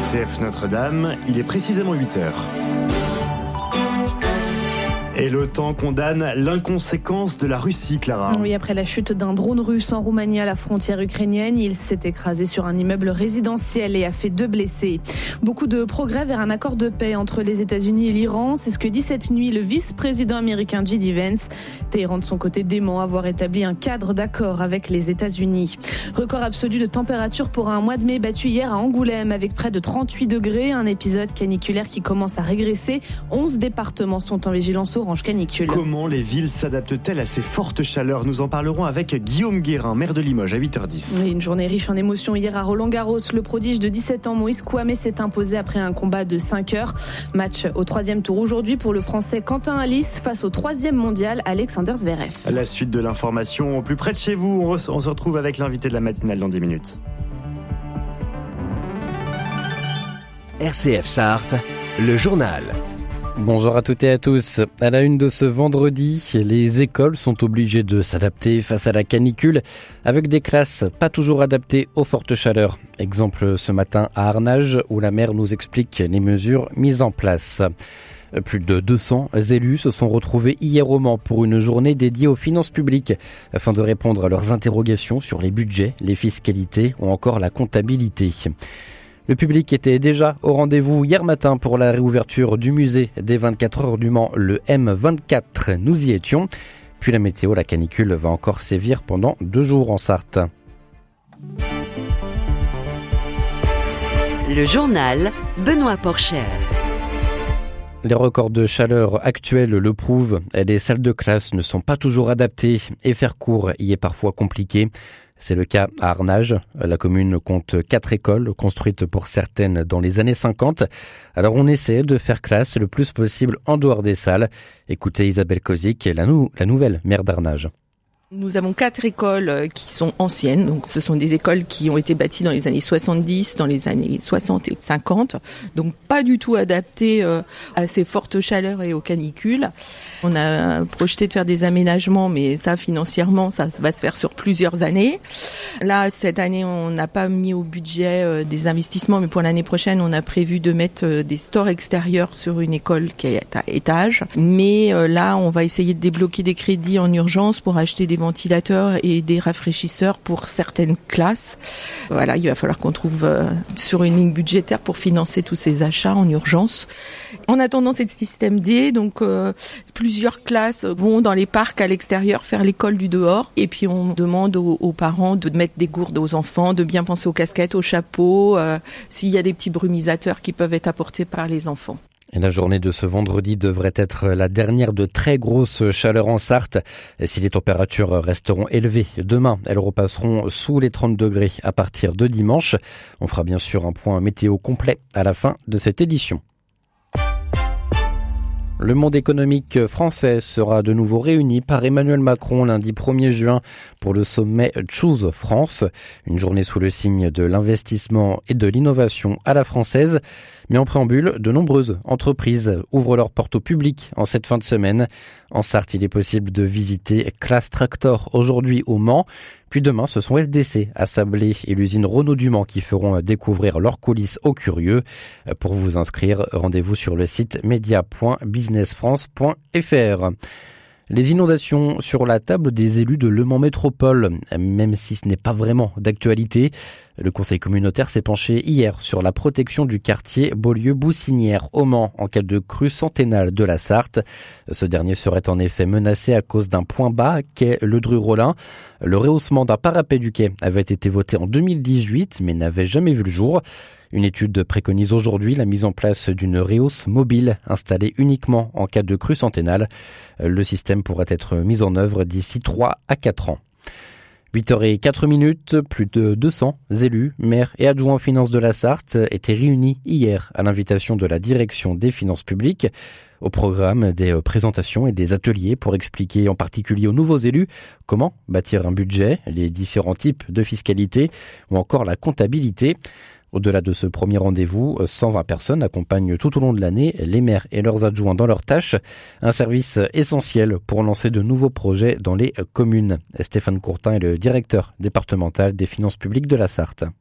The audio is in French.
RCF Notre-Dame, il est précisément 8h. Et l'OTAN condamne l'inconséquence de la Russie, Clara. Oui, après la chute d'un drone russe en Roumanie à la frontière ukrainienne, il s'est écrasé sur un immeuble résidentiel et a fait 2 blessés. Beaucoup de progrès vers un accord de paix entre les États-Unis et l'Iran. C'est ce que dit cette nuit le vice-président américain J.D. Vance. Téhéran, de son côté, dément avoir établi un cadre d'accord avec les États-Unis. Record absolu de température pour un mois de mai battu hier à Angoulême avec près de 38 degrés. Un épisode caniculaire qui commence à régresser. 11 départements sont en vigilance orange canicule. Comment les villes s'adaptent-elles à ces fortes chaleurs? Nous en parlerons avec Guillaume Guérin, maire de Limoges, à 8h10. Oui, une journée riche en émotions hier à Roland-Garros. Le prodige de 17 ans, Moïse Kouamé, s'est imposé après un combat de 5 heures. Match au 3e tour aujourd'hui pour le Français Quentin Halys face au 3e mondial Alexander Zverev. La suite de l'information au plus près de chez vous. On se retrouve avec l'invité de la matinale dans 10 minutes. RCF Sarthe, le journal. Bonjour à toutes et à tous. À la une de ce vendredi, les écoles sont obligées de s'adapter face à la canicule avec des classes pas toujours adaptées aux fortes chaleurs. Exemple ce matin à Arnage où la maire nous explique les mesures mises en place. Plus de 200 élus se sont retrouvés hier au Mans pour une journée dédiée aux finances publiques afin de répondre à leurs interrogations sur les budgets, les fiscalités ou encore la comptabilité. Le public était déjà au rendez-vous hier matin pour la réouverture du musée des 24 heures du Mans, le M24. Nous y étions. Puis la météo, la canicule va encore sévir pendant 2 jours en Sarthe. Le journal, Benoît Porcher. Les records de chaleur actuels le prouvent. Les salles de classe ne sont pas toujours adaptées et faire cours y est parfois compliqué. C'est le cas à Arnage. La commune compte 4 écoles, construites pour certaines dans les années 50. Alors on essaie de faire classe le plus possible en dehors des salles. Écoutez Isabelle Kozik, la nouvelle maire d'Arnage. Nous avons 4 écoles qui sont anciennes. Donc, ce sont des écoles qui ont été bâties dans les années 70, dans les années 60 et 50. Donc, pas du tout adaptées à ces fortes chaleurs et aux canicules. On a projeté de faire des aménagements, mais ça, financièrement, ça va se faire sur plusieurs années. Là, cette année, on n'a pas mis au budget des investissements, mais pour l'année prochaine, on a prévu de mettre des stores extérieurs sur une école qui est à étage. Mais là, on va essayer de débloquer des crédits en urgence pour acheter des ventilateurs et des rafraîchisseurs pour certaines classes. Voilà, il va falloir qu'on trouve sur une ligne budgétaire pour financer tous ces achats en urgence. En attendant, c'est le système D, donc plusieurs classes vont dans les parcs à l'extérieur faire l'école du dehors. Et puis on demande aux parents de mettre des gourdes aux enfants, de bien penser aux casquettes, aux chapeaux, s'il y a des petits brumisateurs qui peuvent être apportés par les enfants. Et la journée de ce vendredi devrait être la dernière de très grosses chaleurs en Sarthe. Si les températures resteront élevées demain, elles repasseront sous les 30 degrés à partir de dimanche. On fera bien sûr un point météo complet à la fin de cette édition. Le monde économique français sera de nouveau réuni par Emmanuel Macron lundi 1er juin pour le sommet Choose France, une journée sous le signe de l'investissement et de l'innovation à la française. Mais en préambule, de nombreuses entreprises ouvrent leurs portes au public en cette fin de semaine. En Sarthe, il est possible de visiter Class Tractor aujourd'hui au Mans. Puis demain, ce sont LDC à Sablé et l'usine Renault du Mans qui feront découvrir leurs coulisses aux curieux. Pour vous inscrire, rendez-vous sur le site media.businessfrance.fr. Les inondations sur la table des élus de Le Mans Métropole, même si ce n'est pas vraiment d'actualité. Le conseil communautaire s'est penché hier sur la protection du quartier Beaulieu-Boussinière au Mans en cas de crue centennale de la Sarthe. Ce dernier serait en effet menacé à cause d'un point bas qu'est le Dru-Rollin. Le rehaussement d'un parapet du quai avait été voté en 2018 mais n'avait jamais vu le jour. Une étude préconise aujourd'hui la mise en place d'une rehausse mobile installée uniquement en cas de crue centennale. Le système pourrait être mis en œuvre d'ici 3 à 4 ans. 8h04, plus de 200 élus, maires et adjoints aux finances de la Sarthe étaient réunis hier à l'invitation de la direction des finances publiques. Au programme, des présentations et des ateliers pour expliquer en particulier aux nouveaux élus comment bâtir un budget, les différents types de fiscalité ou encore la comptabilité. Au-delà de ce premier rendez-vous, 120 personnes accompagnent tout au long de l'année les maires et leurs adjoints dans leurs tâches. Un service essentiel pour lancer de nouveaux projets dans les communes. Stéphane Courtin est le directeur départemental des finances publiques de la Sarthe.